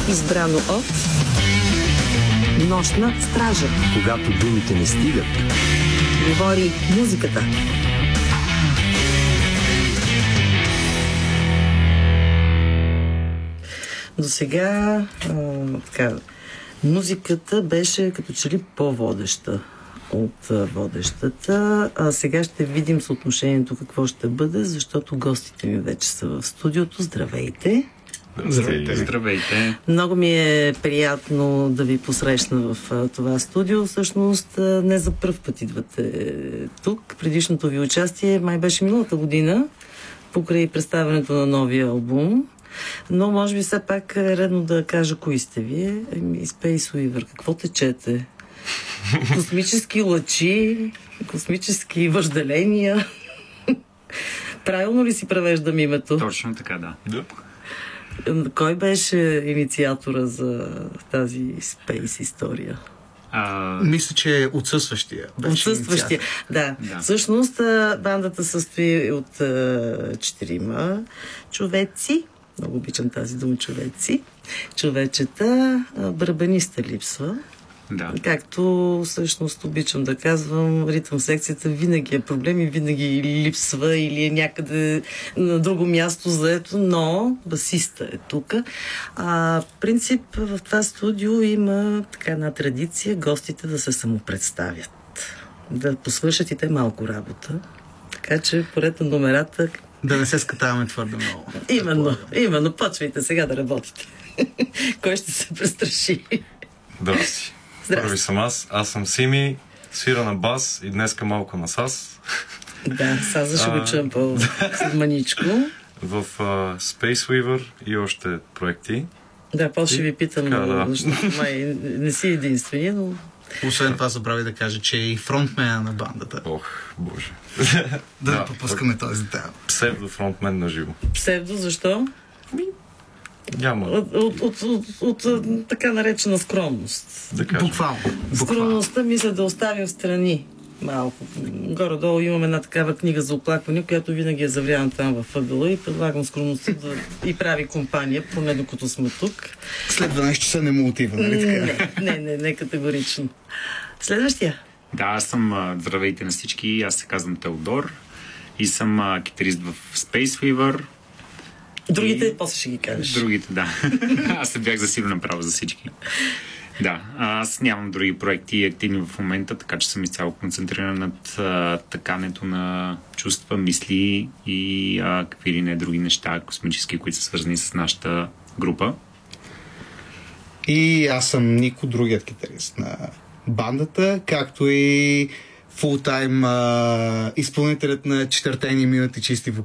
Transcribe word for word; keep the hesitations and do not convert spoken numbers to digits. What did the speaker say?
Избрано от Нощна стража. Когато думите не стигат, Говори музиката. До сега така, музиката беше като че ли по-водеща от водещата, а сега ще видим съотношението какво ще бъде, защото гостите ми вече са в студиото. Здравейте! Здравейте! Здравейте! Много ми е приятно да ви посрещна в това студио. Всъщност не за пръв път идвате тук. Предишното ви участие май беше миналата година, покрай представянето на новия албум. Но може би все пак е редно да кажа кои сте вие. Space Weaver. Какво течете? Космически лъчи, космически въжделения. Правилно ли си превеждам името? Точно така, да. да. Кой беше инициатора за тази Space история? А... Мисля, че отсъстващия. Отсъстващия, да. да. Всъщност бандата състои от четирима човеци. Много обичам тази дума човеци. Човечета, барабаниста липсва. Да. Както всъщност обичам да казвам, ритъм секцията винаги е проблем и винаги липсва или е някъде на друго място заето, но басиста е тук. А, принцип в това студио има така една традиция гостите да се самопредставят. Да посвършат и те малко работа. Така че поред на номерата... Да не се скатаваме твърде много. Именно, именно. Почвайте сега да работите. Кой ще се престраши? Здрасти. Първи съм аз. Аз съм Сими, свира на бас и днеска малко на сас. Да, саза ще го чуем по-маничко. В uh, Space Weaver и още проекти. Да, после ще ви питам, така, да. защото май не си единствения, но... Освен това забрави да кажа, че е и фронтмена на бандата. Ох, боже. да не пропускаме този детайл. Псевдо-фронтмен на живо. Псевдо, защо? Няма. От, от, от, от, от, от така наречена скромност. Да Буквално. Скромността мисля да оставим в страни малко. Горе-долу имаме една такава книга за оплакване, която винаги е завряна там във ъгъла и предлагам скромността да и прави компания, поне докато сме тук. След дванайсет часа не му отива, нали така? Не, не, не, не категорично. Следващия. Да, аз съм, здравейте на всички, аз се казвам Теодор и съм а, китарист в Space Weaver. Другите, и... после ще ги кажеш. Другите, да. Аз се бях засилен направо за всички. Да, аз нямам други проекти активни в момента, така че съм изцяло концентриран над а, такането на чувства, мисли и а, какви ли не други неща космически, които са свързани с нашата група. И аз съм Нико, другият китарист на бандата, както и фултайм а, изпълнителят на четирите минути чисти